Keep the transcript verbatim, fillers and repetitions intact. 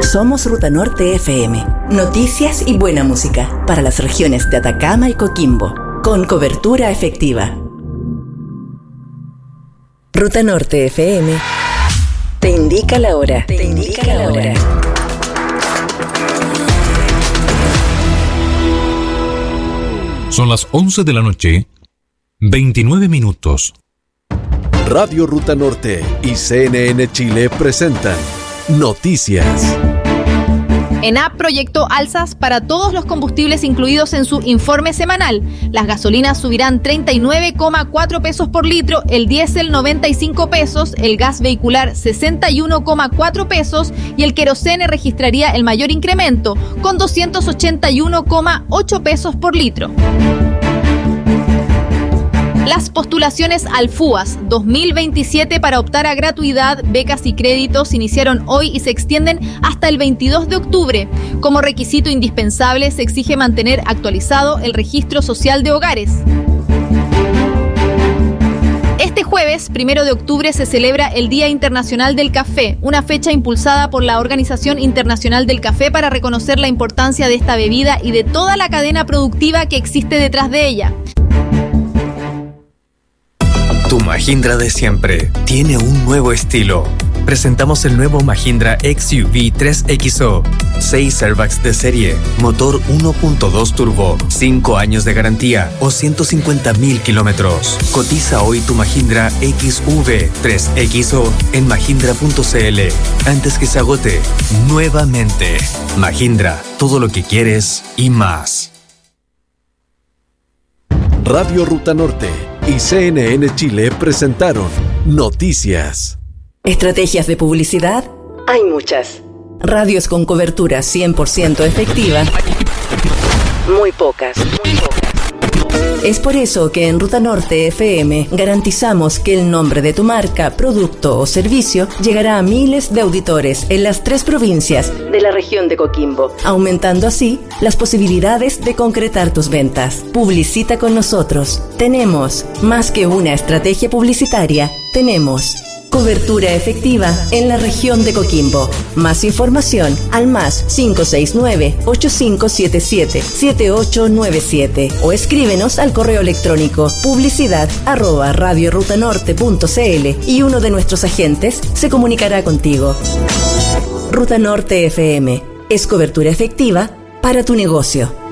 Somos Ruta Norte F M. Noticias y buena música para las regiones de Atacama y Coquimbo, con cobertura efectiva. Ruta Norte F M te indica la hora. Te indica la hora. Son las once de la noche, veintinueve minutos. Radio Ruta Norte y C N N Chile presentan Noticias. ENAP proyectó alzas para todos los combustibles incluidos en su informe semanal. Las gasolinas subirán treinta y nueve coma cuatro pesos por litro, el diésel noventa y cinco pesos, el gas vehicular sesenta y uno coma cuatro pesos y el querosene registraría el mayor incremento, con doscientos ochenta y uno coma ocho pesos por litro. Las postulaciones al FUAS dos mil veintisiete para optar a gratuidad, becas y créditos iniciaron hoy y se extienden hasta el veintidós de octubre. Como requisito indispensable se exige mantener actualizado el registro social de hogares. Este jueves, primero de octubre, se celebra el Día Internacional del Café, una fecha impulsada por la Organización Internacional del Café para reconocer la importancia de esta bebida y de toda la cadena productiva que existe detrás de ella. Tu Mahindra de siempre tiene un nuevo estilo. Presentamos el nuevo Mahindra X U V tres X O. seis airbags de serie, motor uno punto dos turbo, cinco años de garantía o ciento cincuenta mil kilómetros. Cotiza hoy tu Mahindra X U V tres X O en mahindra punto c l antes que se agote nuevamente. Mahindra, todo lo que quieres y más. Radio Ruta Norte y C N N Chile presentaron Noticias. ¿Estrategias de publicidad? Hay muchas. Radios con cobertura cien por ciento efectiva. Muy pocas. Muy pocas. Es por eso que en Ruta Norte F M garantizamos que el nombre de tu marca, producto o servicio llegará a miles de auditores en las tres provincias de la región de Coquimbo, aumentando así las posibilidades de concretar tus ventas. Publicita con nosotros. Tenemos más que una estrategia publicitaria, tenemos cobertura efectiva en la región de Coquimbo. Más información al más cinco seis nueve, ocho cinco siete siete, siete ocho nueve siete o escríbenos al correo electrónico publicidad arroba radiorutanorte punto c l y uno de nuestros agentes se comunicará contigo. Ruta Norte F M es cobertura efectiva para tu negocio.